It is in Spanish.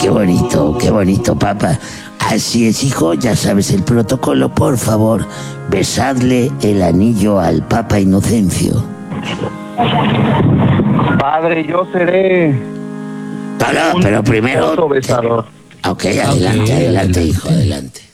qué bonito, papá. Así es, hijo, ya sabes el protocolo. Por favor, besadle el anillo al Papa Inocencio. Padre, yo seré... Pero primero... besador. Ok, adelante, hijo, adelante.